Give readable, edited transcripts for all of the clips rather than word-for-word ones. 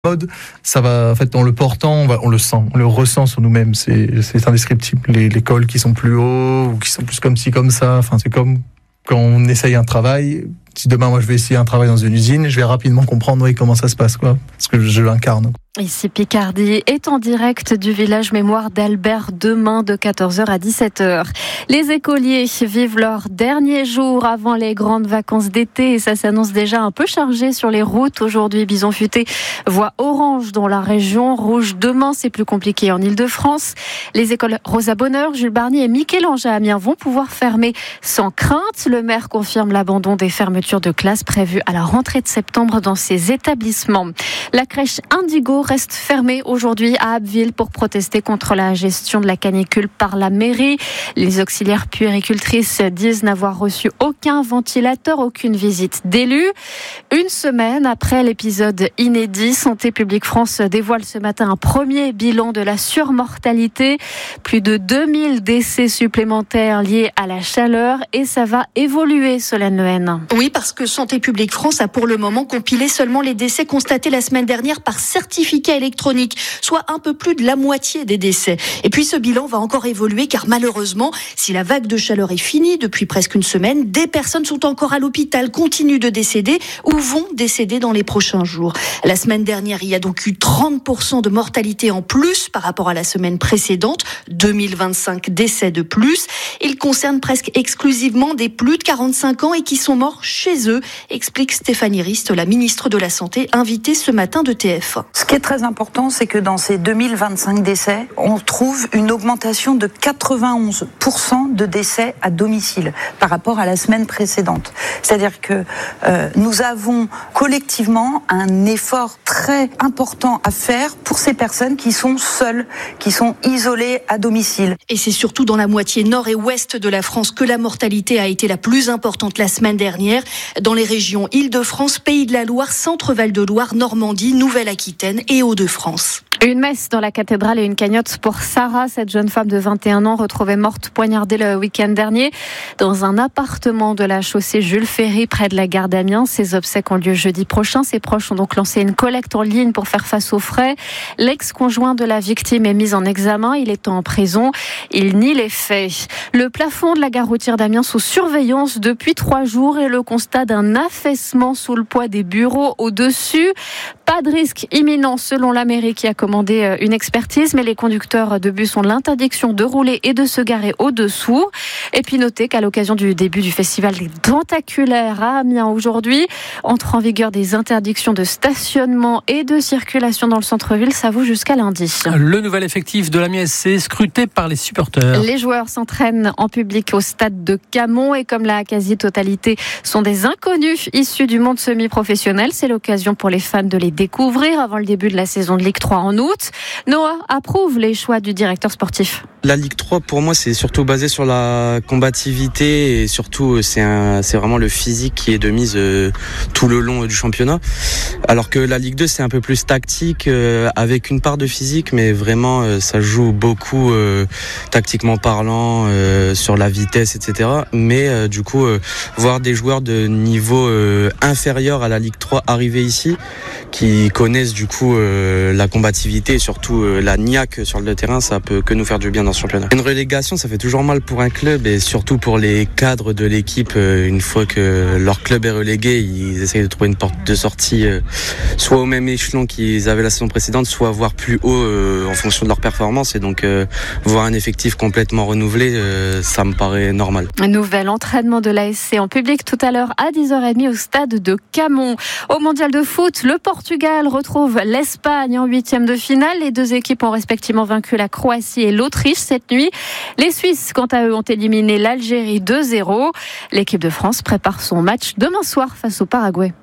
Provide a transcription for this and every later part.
mode, ça va, en fait, en le portant, on le sent, on le ressent sur nous-mêmes. C'est indescriptible. Les cols qui sont plus hauts ou qui sont plus comme ci, comme ça. Enfin, c'est comme quand on essaye un travail. Si demain, moi, je vais essayer un travail dans une usine, je vais rapidement comprendre comment ça se passe, quoi. Parce que je l'incarne. Ici, Picardie est en direct du village mémoire d'Albert demain de 14h à 17h. Les écoliers vivent leur dernier jour avant les grandes vacances d'été et ça s'annonce déjà un peu chargé sur les routes. Aujourd'hui, Bison Futé voit orange dans la région, rouge demain, c'est plus compliqué en Ile-de-France. Les écoles Rosa Bonheur, Jules Barnier et Michel-Ange à Amiens vont pouvoir fermer sans crainte. Le maire confirme l'abandon des fermetures de classes prévues à la rentrée de septembre dans ces établissements. La crèche Indigo reste fermée aujourd'hui à Abbeville pour protester contre la gestion de la canicule par la mairie. Les auxiliaires puéricultrices disent n'avoir reçu aucun ventilateur, aucune visite d'élu. Une semaine après l'épisode inédit, Santé publique France dévoile ce matin un premier bilan de la surmortalité. Plus de 2000 décès supplémentaires liés à la chaleur et ça va évoluer, Solène Lehen. Oui, parce que Santé publique France a pour le moment compilé seulement les décès constatés la semaine dernière par certificat électronique, soit un peu plus de la moitié des décès. Et puis ce bilan va encore évoluer car malheureusement, si la vague de chaleur est finie depuis presque une semaine, des personnes sont encore à l'hôpital, continuent de décéder ou vont décéder dans les prochains jours. La semaine dernière, il y a donc eu 30% de mortalité en plus par rapport à la semaine précédente, 2025 décès de plus. Ils concernent presque exclusivement des plus de 45 ans et qui sont morts chez eux, explique Stéphanie Rist, la ministre de la Santé, invitée ce matin de TF1. Ce qui est très important, c'est que dans ces 2025 décès, on trouve une augmentation de 91% de décès à domicile par rapport à la semaine précédente. C'est-à-dire que nous avons collectivement un effort très important à faire pour ces personnes qui sont seules, qui sont isolées à domicile. Et c'est surtout dans la moitié nord et ouest de la France que la mortalité a été la plus importante la semaine dernière. Dans les régions Île-de-France, Pays de la Loire, Centre-Val de Loire, Normandie, Nouvelle-Aquitaine et Hauts-de-France. Une messe dans la cathédrale et une cagnotte pour Sarah, cette jeune femme de 21 ans retrouvée morte poignardée le week-end dernier dans un appartement de la chaussée Jules Ferry près de la gare d'Amiens. Ses obsèques ont lieu jeudi prochain. Ses proches ont donc lancé une collecte en ligne pour faire face aux frais. L'ex-conjoint de la victime est mis en examen. Il est en prison. Il nie les faits. Le plafond de la gare routière d'Amiens sous surveillance depuis 3 jours et le constat d'un affaissement sous le poids des bureaux au-dessus. Pas de risque imminent selon la mairie qui a commandé une expertise, mais les conducteurs de bus ont l'interdiction de rouler et de se garer au-dessous. Et puis notez qu'à l'occasion du début du festival des Tentaculaires à Amiens aujourd'hui, entre en vigueur des interdictions de stationnement et de circulation dans le centre-ville, ça vaut jusqu'à lundi. Le nouvel effectif de l'Amiens SC scruté par les supporters. Les joueurs s'entraînent en public au stade de Camon et comme la quasi-totalité sont des inconnus issus du monde semi-professionnel, c'est l'occasion pour les fans de les découvrir avant le début de la saison de Ligue 3 en août. Noah approuve les choix du directeur sportif. La Ligue 3, pour moi, c'est surtout basé sur la combativité et surtout, c'est vraiment le physique qui est de mise tout le long du championnat. Alors que la Ligue 2, c'est un peu plus tactique, avec une part de physique, mais vraiment, ça joue beaucoup tactiquement parlant, sur la vitesse, etc. Mais du coup, voir des joueurs de niveau inférieur à la Ligue 3 arriver ici, qui connaissent du coup la combativité et surtout la niaque sur le terrain, ça peut que nous faire du bien dans ce championnat. Une relégation, ça fait toujours mal pour un club et surtout pour les cadres de l'équipe. Une fois que leur club est relégué, ils essayent de trouver une porte de sortie soit au même échelon qu'ils avaient la saison précédente, soit voire plus haut en fonction de leur performance. Et donc voir un effectif complètement renouvelé, ça me paraît normal. Un nouvel entraînement de l'ASC en public tout à l'heure à 10h30 au stade de Camon. Au mondial de foot, le Portugal retrouve l'Espagne en 8e de finale. Les deux équipes ont respectivement vaincu la Croatie et l'Autriche cette nuit. Les Suisses, quant à eux, ont éliminé l'Algérie 2-0. L'équipe de France prépare son match demain soir face au Paraguay.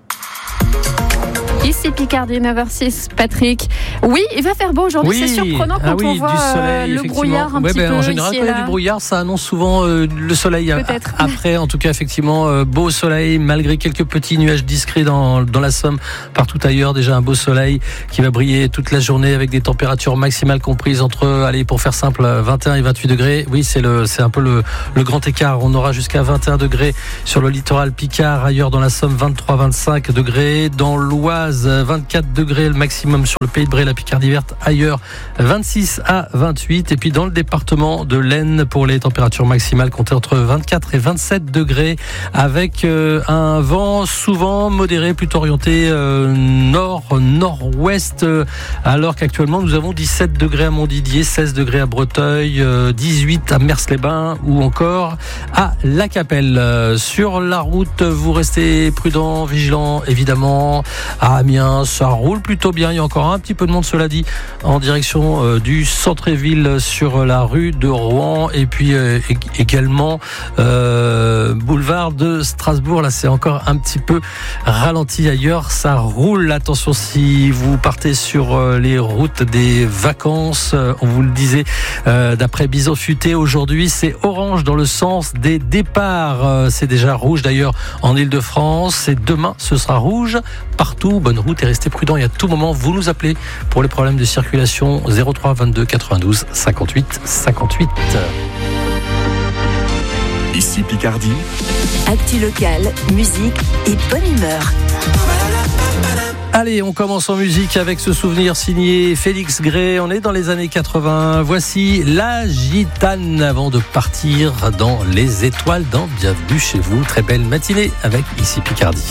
Ici Picardie, 9h06, Patrick. Oui, il va faire beau aujourd'hui, c'est surprenant quand on voit soleil, le brouillard un petit peu. En général, quand il y a du brouillard, ça annonce souvent le soleil. Peut-être. Après, en tout cas, effectivement, beau soleil, malgré quelques petits nuages discrets dans la Somme. Partout ailleurs, déjà un beau soleil qui va briller toute la journée avec des températures maximales comprises entre, allez, pour faire simple, 21 et 28 degrés. Oui, c'est un peu le grand écart. On aura jusqu'à 21 degrés sur le littoral Picard. Ailleurs dans la Somme, 23-25 degrés. Dans l'Oise, Oise, 24 degrés le maximum sur le Pays de Bray, la Picardie verte. Ailleurs, 26 à 28. Et puis dans le département de l'Aisne, pour les températures maximales, comptez entre 24 et 27 degrés, avec un vent souvent modéré, plutôt orienté nord-nord-ouest, alors qu'actuellement nous avons 17 degrés à Montdidier, 16 degrés à Breteuil, 18 à Mers-les-Bains ou encore à La Capelle. Sur la route, vous restez prudent, vigilant évidemment. À Amiens, ça roule plutôt bien. Il y a encore un petit peu de monde, cela dit, en direction du centre-ville sur la rue de Rouen, et puis également boulevard de Strasbourg. Là, c'est encore un petit peu ralenti. Ailleurs, ça roule. Attention si vous partez sur les routes des vacances. On vous le disait, d'après Bison Futé, aujourd'hui, c'est orange dans le sens des départs. C'est déjà rouge d'ailleurs en Île-de-France. Et demain, ce sera rouge partout. Bonne route et restez prudents. Et à tout moment, vous nous appelez pour les problèmes de circulation. 03 22 92 58 58. Ici Picardie. Actu locale, musique et bonne humeur. Allez, on commence en musique avec ce souvenir signé Félix Gray. On est dans les années 80. Voici La Gitane avant de partir dans les étoiles dans Bienvenue chez vous. Très belle matinée avec Ici Picardie.